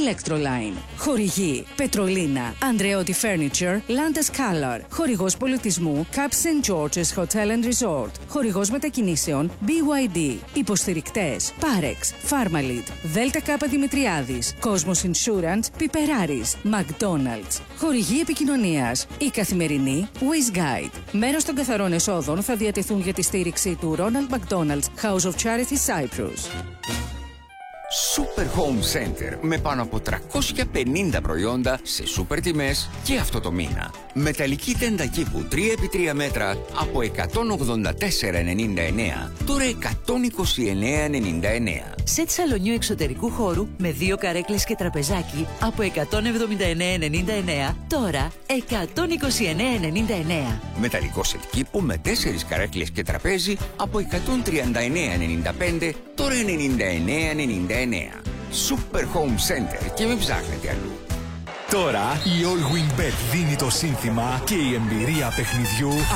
Electroline. Χορηγή Πετρολίνα, Andreotti Furniture, Landes Color. Χορηγός πολιτισμού Cap St. George's Hotel and Resort. Χορηγός μετακινήσεων BYD. Υποστηρικτές Parex, Pharmalid, Delta Kappa Δημητριάδης, Cosmos Insurance, Πιπεράris, McDonald's. Χορηγή επικοινωνίας η Καθημερινή Wiz Guide. Μέρος των καθαρών εσόδων θα διατεθούν για τη στήριξη του Ronald McDonald's House of Charity Cyprus. Super Home Center με πάνω από 350 προϊόντα σε σούπερ τιμές και αυτό το μήνα. Μεταλλική τέντα κήπου 3x3 μέτρα από 184,99 τώρα 129,99. Σετ σαλονιού εξωτερικού χώρου με 2 καρέκλες και τραπεζάκι από 179,99 τώρα 129,99. Μεταλλικό σετ κήπου με 4 καρέκλες και τραπέζι από 139,95 τώρα 99,99. Super Home Center και μην ψάχνετε αλλού. Τώρα η All Win Bet δίνει το σύνθημα και η εμπειρία παιχνιδιού